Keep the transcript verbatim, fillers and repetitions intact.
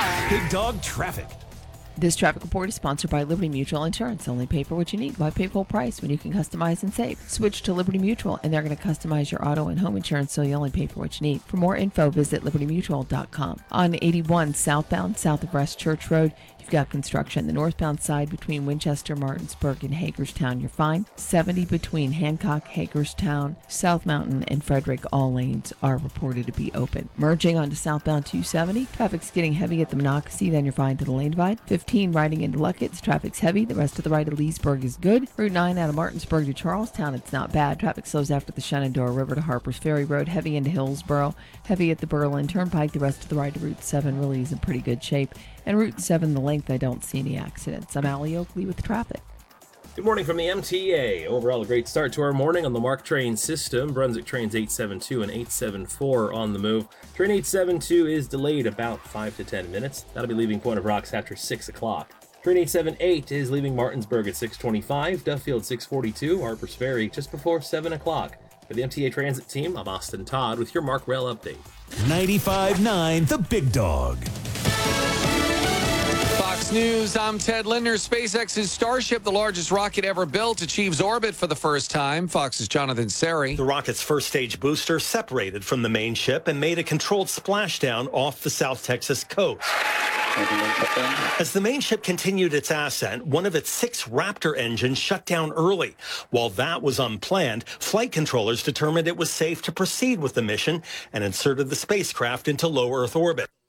Big Dog Traffic. This traffic report is sponsored by Liberty Mutual Insurance. Only pay for what you need. Why pay full price when you can customize and save? Switch to Liberty Mutual, and they're going to customize your auto and home insurance so you only pay for what you need. For more info, visit liberty mutual dot com. On eighty-one southbound, south of West Church Road, you've got construction. The northbound side between Winchester, Martinsburg, and Hagerstown, you're fine. seventy between Hancock, Hagerstown, South Mountain, and Frederick, all lanes are reported to be open. Merging onto southbound two seventy, traffic's getting heavy at the Monocacy, then you're fine to the lane divide. fifteen riding into Luckett's, traffic's heavy. The rest of the ride to Leesburg is good. Route nine out of Martinsburg to Charlestown, it's not bad. Traffic slows after the Shenandoah River to Harpers Ferry Road, heavy into Hillsboro, heavy at the Berlin Turnpike. The rest of the ride to Route seven really is in pretty good shape. And Route seven, the length, I don't see any accidents. I'm Allie Oakley with traffic. Good morning from the M T A. Overall, a great start to our morning on the MARC train system. Brunswick trains eight seven two and eight seven four on the move. Train eight seven two is delayed about five to ten minutes. That'll be leaving Point of Rocks after six o'clock. Train eight seven eight is leaving Martinsburg at six twenty-five, Duffield six forty-two, Harpers Ferry just before seven o'clock. For the M T A Transit team, I'm Austin Todd with your MARC Rail update. ninety-five point nine The Big Dog. Fox News, I'm Ted Linder. SpaceX's Starship, the largest rocket ever built, achieves orbit for the first time. Fox's Jonathan Seri. The rocket's first stage booster separated from the main ship and made a controlled splashdown off the South Texas coast. As the main ship continued its ascent, one of its six Raptor engines shut down early. While that was unplanned, flight controllers determined it was safe to proceed with the mission and inserted the spacecraft into low Earth orbit.